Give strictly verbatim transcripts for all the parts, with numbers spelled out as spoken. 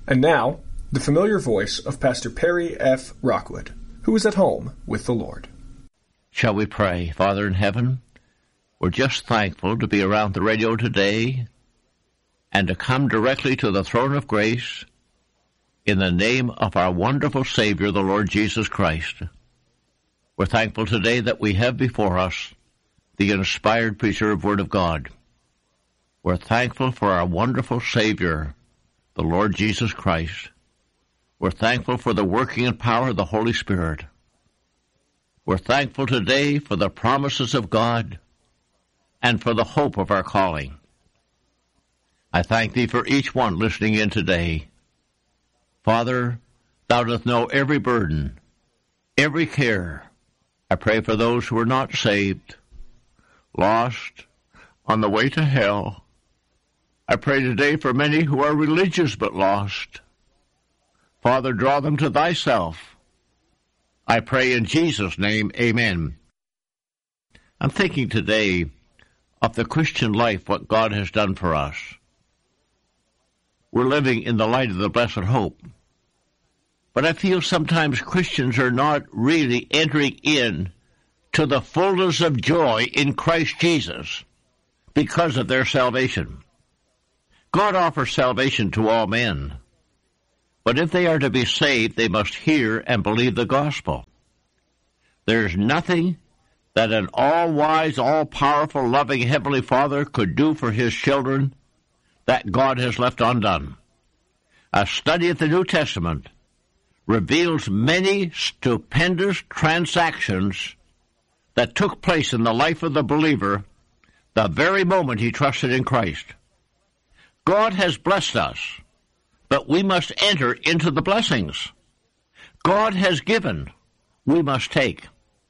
And now, the familiar voice of Pastor Perry F. Rockwood, who is at home with the Lord. Shall we pray? Father in heaven, we're just thankful to be around the radio today and to come directly to the throne of grace in the name of our wonderful Savior, the Lord Jesus Christ. We're thankful today that we have before us the inspired, preserved Word of God. We're thankful for our wonderful Savior, the Lord Jesus Christ. We're thankful for the working and power of the Holy Spirit. We're thankful today for the promises of God and for the hope of our calling. I thank Thee for each one listening in today. Father, Thou dost know every burden, every care. I pray for those who are not saved, lost, on the way to hell. I pray today for many who are religious but lost. Father, draw them to Thyself. I pray in Jesus' name, amen. I'm thinking today of the Christian life, what God has done for us. We're living in the light of the blessed hope. But I feel sometimes Christians are not really entering in to the fullness of joy in Christ Jesus because of their salvation. God offers salvation to all men. But if they are to be saved, they must hear and believe the gospel. There's nothing that an all-wise, all-powerful, loving Heavenly Father could do for His children that God has left undone. A study of the New Testament reveals many stupendous transactions that took place in the life of the believer the very moment he trusted in Christ. God has blessed us, but we must enter into the blessings. God has given, we must take.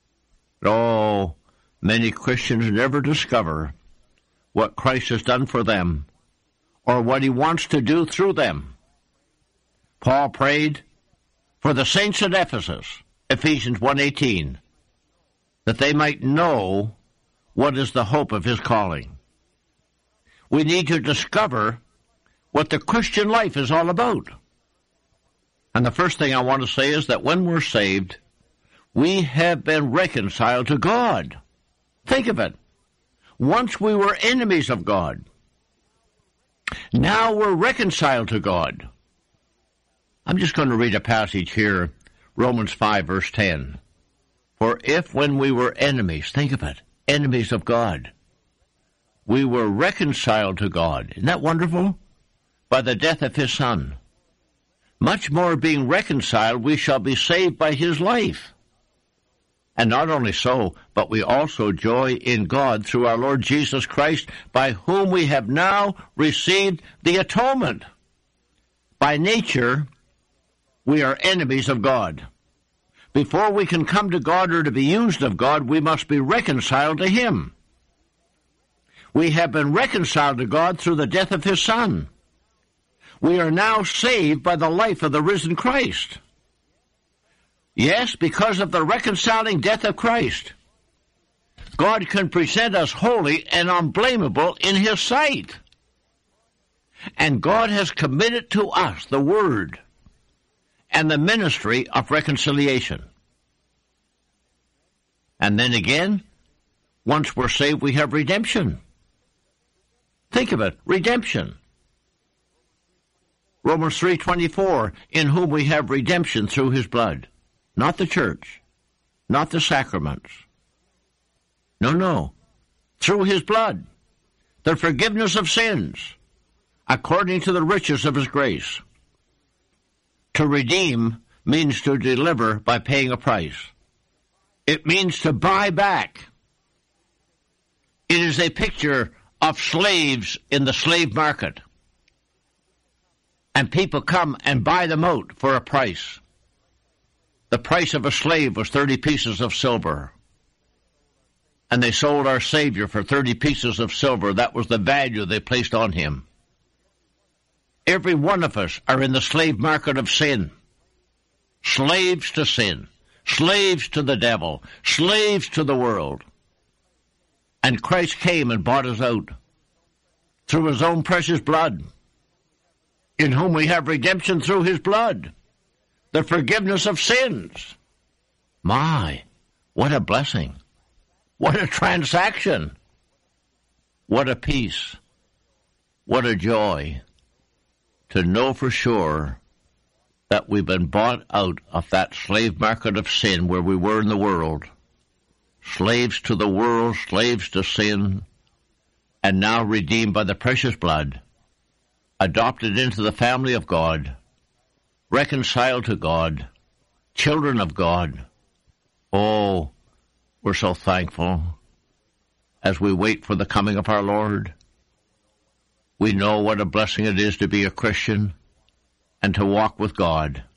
Oh, many Christians never discover what Christ has done for them or what He wants to do through them. Paul prayed for the saints at Ephesus, Ephesians one eighteen, that they might know what is the hope of His calling. We need to discover what the Christian life is all about. And the first thing I want to say is that when we're saved, we have been reconciled to God. Think of it. Once we were enemies of God. Now we're reconciled to God. I'm just going to read a passage here, Romans five, verse ten. For if when we were enemies, think of it, enemies of God, we were reconciled to God. Isn't that wonderful? By the death of His Son. Much more being reconciled, we shall be saved by His life. And not only so, but we also joy in God through our Lord Jesus Christ, by whom we have now received the atonement. By nature, we are enemies of God. Before we can come to God or to be used of God, we must be reconciled to Him. We have been reconciled to God through the death of His Son. We are now saved by the life of the risen Christ. Yes, because of the reconciling death of Christ, God can present us holy and unblameable in His sight. And God has committed to us the Word and the ministry of reconciliation. And then again, once we're saved, we have redemption. Think of it, redemption. Romans three twenty-four, in whom we have redemption through His blood. Not the church, not the sacraments. No, no. Through His blood, the forgiveness of sins, according to the riches of His grace. To redeem means to deliver by paying a price. It means to buy back. It is a picture of slaves in the slave market. And people come and buy them out for a price. The price of a slave was thirty pieces of silver. And they sold our Savior for thirty pieces of silver. That was the value they placed on Him. Every one of us are in the slave market of sin. Slaves to sin. Slaves to the devil. Slaves to the world. And Christ came and bought us out through His own precious blood. in whom we have redemption through his blood, the forgiveness of sins. My, what a blessing. What a transaction. What a peace. What a joy to know for sure that we've been bought out of that slave market of sin where we were in the world. Slaves to the world, slaves to sin, and now redeemed by the precious blood, adopted into the family of God, reconciled to God, children of God. Oh, we're so thankful as we wait for the coming of our Lord. We know what a blessing it is to be a Christian and to walk with God.